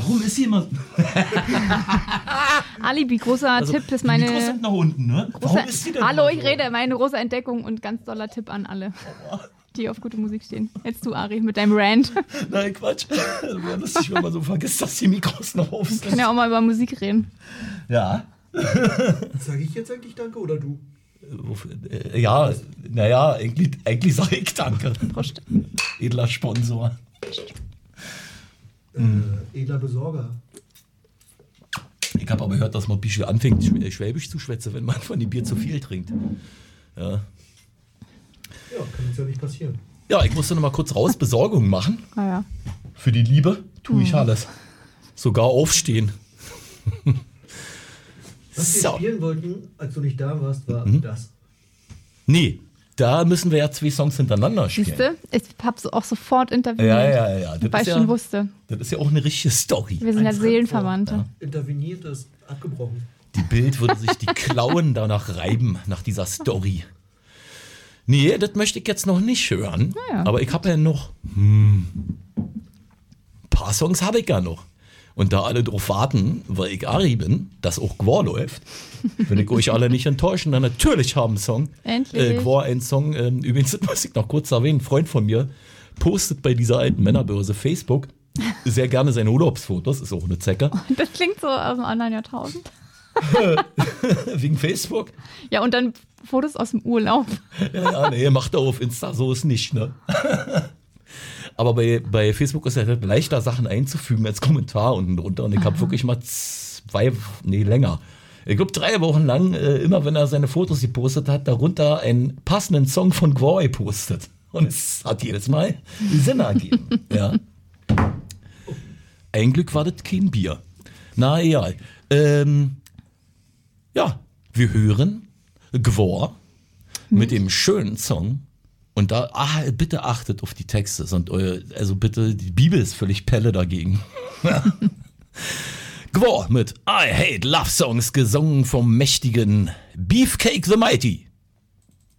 Warum ist sie immer... Alibi, großer Tipp ist meine... Die Mikros sind nach unten, ne? Warum ist sie denn Hallo, immer ich so? rede, meine große Entdeckung und ganz doller Tipp an alle, die auf gute Musik stehen. Jetzt du, Ari, mit deinem Rant. Nein, Quatsch. Wäre lustig, wenn man so vergisst, dass die Mikros noch auf Wir sind. können ja auch mal über Musik reden. Ja. Sage ich jetzt eigentlich Danke oder du? Ja, naja, eigentlich sage ich danke. Prost. Edler Sponsor. Edler Besorger. Ich habe aber gehört, dass man ein bisschen anfängt, Schwäbisch zu schwätzen, wenn man von dem Bier zu viel trinkt. Ja, Ja, kann uns ja nicht passieren. ja, ich musste noch mal kurz raus Besorgung machen. Ah ja. Für die Liebe tue ich alles. Sogar aufstehen. Was wir So. spielen wollten, als du nicht da warst, war das. Nee, da müssen wir ja 2 Songs hintereinander spielen. Siehst du? Ich habe auch sofort interveniert. Ja. Weil ich schon wusste. Das ist ja auch eine richtige Story. Wir sind ja Ein Seelenverwandte. Interveniert ist abgebrochen. Die Bild würde sich die Klauen danach reiben, nach dieser Story. Nee, das möchte ich jetzt noch nicht hören. Naja. Aber ich habe ja noch ein paar Songs habe ich ja noch. Und da alle drauf warten, weil ich Ari bin, dass auch Gwar läuft, will ich euch alle nicht enttäuschen, dann natürlich haben Song. Endlich. Gwar ein Song, übrigens, das muss ich noch kurz erwähnen, ein Freund von mir postet bei dieser alten Männerbörse Facebook sehr gerne seine Urlaubsfotos, ist auch eine Zecke. Das klingt so aus dem anderen Jahrtausend. Wegen Facebook. Ja, und dann Fotos aus dem Urlaub. Ja, nee, macht er auf Insta, so ist nicht, ne? Aber bei Facebook ist ja halt leichter, Sachen einzufügen als Kommentar unten drunter. Und ich habe wirklich mal länger. Ich glaube 3 Wochen lang, immer wenn er seine Fotos gepostet hat, darunter einen passenden Song von Gwar gepostet. Und es hat jedes Mal Sinn ergeben. Ja. Ein Glück war das kein Bier. Na egal. Ja, wir hören Gwar mit dem schönen Song. Und da, bitte achtet auf die Texte. Also bitte, die Bibel ist völlig Pelle dagegen. Gwar mit I Hate Love Songs, gesungen vom mächtigen Beefcake the Mighty.